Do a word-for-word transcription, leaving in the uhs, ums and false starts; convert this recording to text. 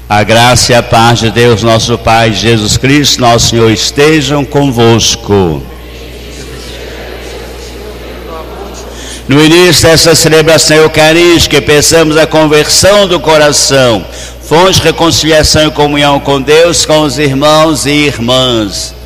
A graça e a paz de Deus, nosso Pai, Jesus Cristo, nosso Senhor, estejam convosco. No início dessa celebração eucarística, peçamos a conversão do coração, fonte de reconciliação e comunhão com Deus, com os irmãos e irmãs.